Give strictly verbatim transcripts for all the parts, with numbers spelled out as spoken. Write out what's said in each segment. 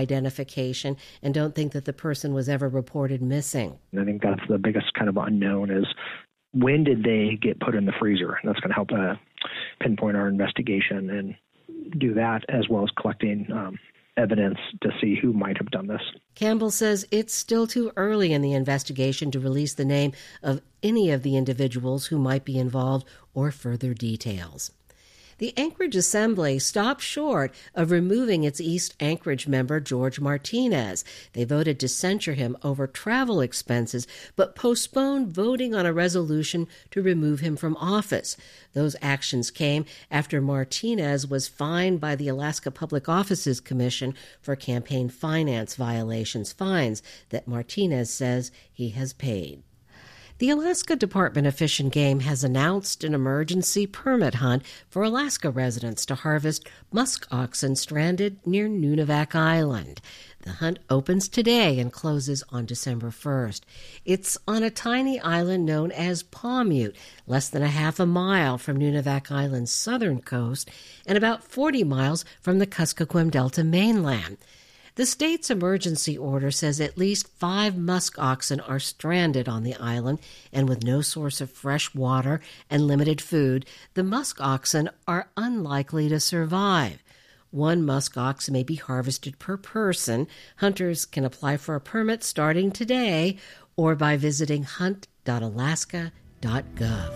identification and don't think that the person was ever reported missing. I think that's the biggest kind of unknown is when did they get put in the freezer? And that's going to help uh, pinpoint our investigation and do that, as well as collecting um, evidence to see who might have done this. Campbell says it's still too early in the investigation to release the name of any of the individuals who might be involved or further details. The Anchorage Assembly stopped short of removing its East Anchorage member, George Martinez. They voted to censure him over travel expenses, but postponed voting on a resolution to remove him from office. Those actions came after Martinez was fined by the Alaska Public Offices Commission for campaign finance violations, fines that Martinez says he has paid. The Alaska Department of Fish and Game has announced an emergency permit hunt for Alaska residents to harvest musk oxen stranded near Nunivak Island. The hunt opens today and closes on December first. It's on a tiny island known as Pawmute, less than a half a mile from Nunivak Island's southern coast and about forty miles from the Kuskokwim Delta mainland. The state's emergency order says at least five musk oxen are stranded on the island, and with no source of fresh water and limited food, the musk oxen are unlikely to survive. One musk ox may be harvested per person. Hunters can apply for a permit starting today or by visiting hunt dot alaska dot gov.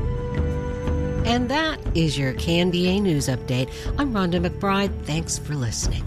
And that is your K N B A News Update. I'm Rhonda McBride. Thanks for listening.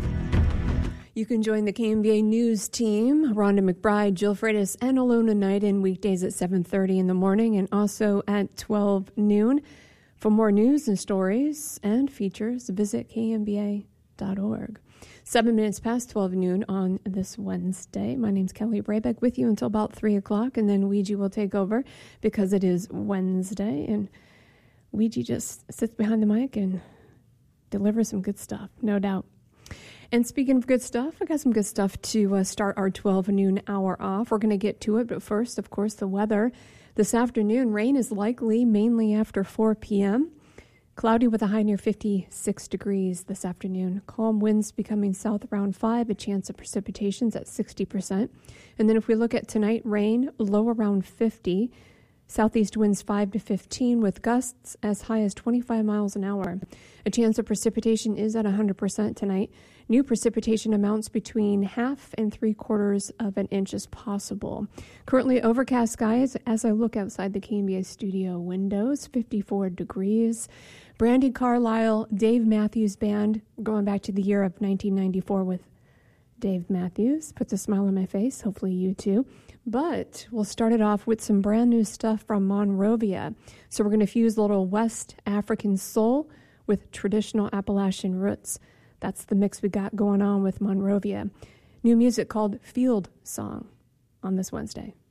You can join the K N B A News team, Rhonda McBride, Jill Freitas, and Alona Knight in weekdays at seven thirty in the morning and also at twelve noon. For more news and stories and features, visit K N B A dot org. Seven minutes past twelve noon on this Wednesday. My name's Kelly Brabeck with you until about three o'clock, and then Ouija will take over because it is Wednesday, and Ouija just sits behind the mic and delivers some good stuff, no doubt. And speaking of good stuff, I got some good stuff to uh, start our twelve noon hour off. We're going to get to it, but first, of course, the weather. This afternoon, rain is likely mainly after four p.m. Cloudy with a high near fifty-six degrees this afternoon. Calm winds becoming south around five, a chance of precipitations at sixty percent. And then if we look at tonight, rain low around fifty. Southeast winds five to fifteen with gusts as high as twenty-five miles an hour. A chance of precipitation is at one hundred percent tonight. New precipitation amounts between half and three quarters of an inch is possible. Currently overcast skies as I look outside the K N B A studio windows, fifty-four degrees. Brandy Carlisle, Dave Matthews Band, going back to the year of nineteen ninety-four with Dave Matthews. Puts a smile on my face, hopefully you too. But we'll start it off with some brand new stuff from Monrovia. So we're going to fuse a little West African soul with traditional Appalachian roots. That's the mix we got going on with Monrovia. New music called Field Song on this Wednesday.